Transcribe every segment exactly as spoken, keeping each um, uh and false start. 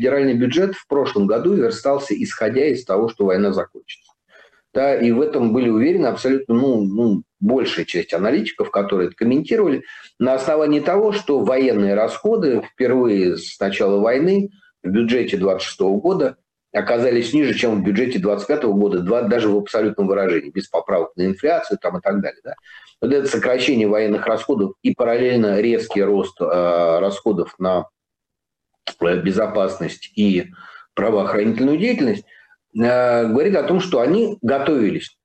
федеральный бюджет в прошлом году верстался, исходя из того, что война закончится. Да, и в этом были уверены абсолютно ну, ну, большая часть аналитиков, которые это комментировали, на основании того, что военные расходы впервые с начала войны в бюджете двадцать шестого года оказались ниже, чем в бюджете двадцать пятого года, даже в абсолютном выражении, без поправок на инфляцию там, и так далее. Да. Вот это сокращение военных расходов и параллельно резкий рост э, расходов на безопасность и правоохранительную деятельность э, говорит о том, что они готовились.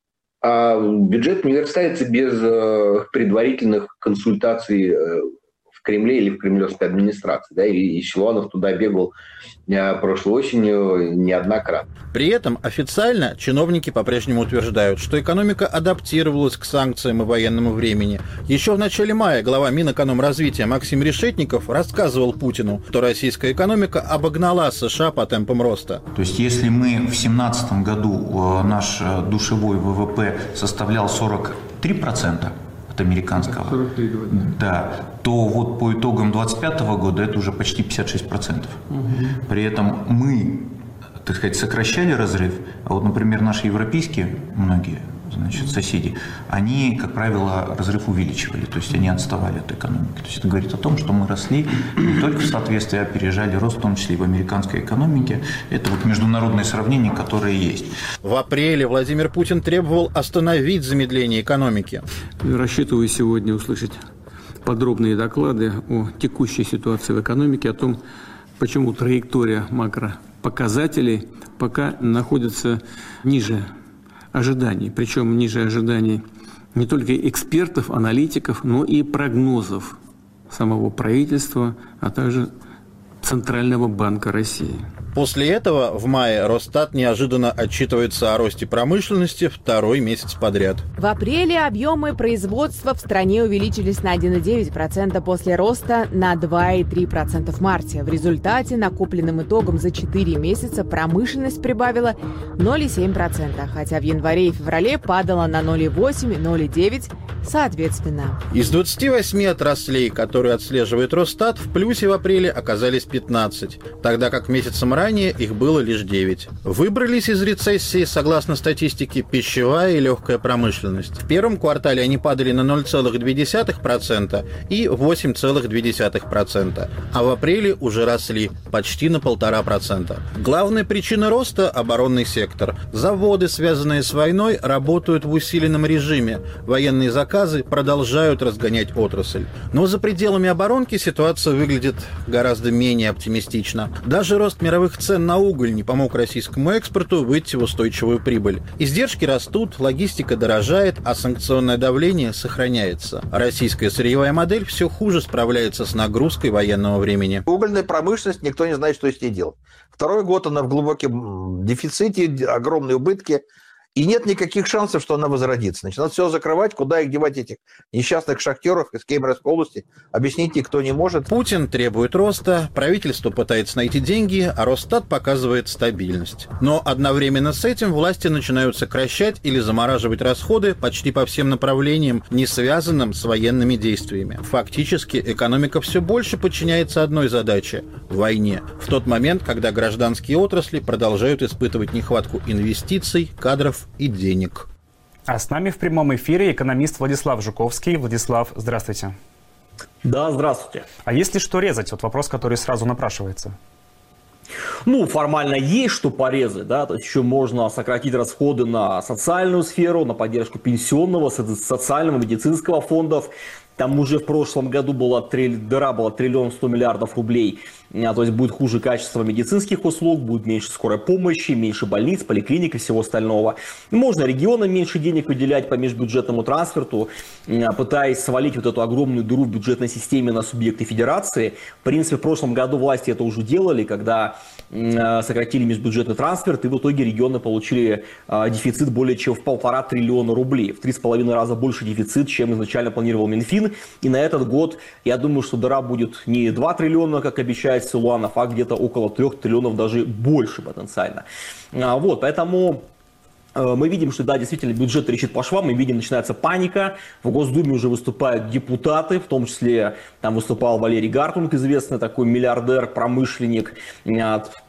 А бюджет не верстается без э, предварительных консультаций э, в Кремле или в кремлевской администрации. Да, и, и Силуанов туда бегал э, прошлой осенью неоднократно. При этом официально чиновники по-прежнему утверждают, что экономика адаптировалась к санкциям и военному времени. Еще в начале мая глава Минэкономразвития Максим Решетников рассказывал Путину, что российская экономика обогнала США по темпам роста. То есть если мы в две тысячи семнадцатом году наш душевой ВВП составлял сорок три процента, американского, сорок три, да, то вот по итогам двадцать пятого года это уже почти пятьдесят шесть процентов. Угу. При этом мы, так сказать, сокращали разрыв, а вот, например, наши европейские многие, значит, соседи, они, как правило, разрыв увеличивали, то есть они отставали от экономики. То есть это говорит о том, что мы росли не только в соответствии, а опережали рост, в том числе и в американской экономике. Это вот международные сравнения, которые есть. В апреле Владимир Путин требовал остановить замедление экономики. Рассчитываю сегодня услышать подробные доклады о текущей ситуации в экономике, о том, почему траектория макропоказателей пока находится ниже ожиданий, причем ниже ожиданий не только экспертов, аналитиков, но и прогнозов самого правительства, а также Центрального банка России. После этого в мае Росстат неожиданно отчитывается о росте промышленности второй месяц подряд. В апреле объемы производства в стране увеличились на один целых девять десятых процента после роста на два целых три десятых процента в марте. В результате накопленным итогом за четыре месяца промышленность прибавила ноль целых семь десятых процента, хотя в январе и феврале падала на ноль целых восемь десятых и ноль целых девять десятых процента соответственно. Из двадцати восьми отраслей, которые отслеживает Росстат, в плюсе в апреле оказались пятнадцать, тогда как месяцем ранее их было лишь девять. Выбрались из рецессии, согласно статистике, пищевая и легкая промышленность. В первом квартале они падали на ноль целых две десятых процента и восемь целых две десятых процента, а в апреле уже росли почти на полтора процента. Главная причина роста – оборонный сектор. Заводы, связанные с войной, работают в усиленном режиме. Военные заказы продолжают разгонять отрасль. Но за пределами оборонки ситуация выглядит гораздо менее оптимистично. Даже рост мировых цен на уголь не помог российскому экспорту выйти в устойчивую прибыль. Издержки растут, логистика дорожает, а санкционное давление сохраняется. Российская сырьевая модель все хуже справляется с нагрузкой военного времени. Угольная промышленность, никто не знает, что с ней делать. Второй год она в глубоком дефиците, огромные убытки. И нет никаких шансов, что она возродится. Значит, надо все закрывать, куда их девать, этих несчастных шахтеров из Кемеровской области. Объясните, кто не может. Путин требует роста, правительство пытается найти деньги, а Росстат показывает стабильность. Но одновременно с этим власти начинают сокращать или замораживать расходы почти по всем направлениям, не связанным с военными действиями. Фактически экономика все больше подчиняется одной задаче – войне. В тот момент, когда гражданские отрасли продолжают испытывать нехватку инвестиций, кадров и денег. А с нами в прямом эфире экономист Владислав Жуковский. Владислав, здравствуйте. Да, здравствуйте. А есть ли что резать? Вот вопрос, который сразу напрашивается. Ну, формально есть что порезать, да, то есть еще можно сократить расходы на социальную сферу, на поддержку пенсионного, социального, медицинского фондов. Там уже в прошлом году была триль... дыра была триллион сто миллиардов рублей. А, то есть будет хуже качество медицинских услуг, будет меньше скорой помощи, меньше больниц, поликлиник и всего остального. Можно регионам меньше денег выделять по межбюджетному трансферту, пытаясь свалить вот эту огромную дыру в бюджетной системе на субъекты федерации. В принципе, в прошлом году власти это уже делали, когда сократили межбюджетный трансферт, и в итоге регионы получили дефицит более чем в полтора триллиона рублей. В три с половиной раза больше дефицит, чем изначально планировал Минфин. И на этот год, я думаю, что дыра будет не два триллиона, как обещает Силуанов, а где-то около трех триллионов, даже больше потенциально. Вот, поэтому мы видим, что, да, действительно, бюджет трещит по швам, мы видим, начинается паника. В Госдуме уже выступают депутаты, в том числе там выступал Валерий Гартунг, известный такой миллиардер, промышленник.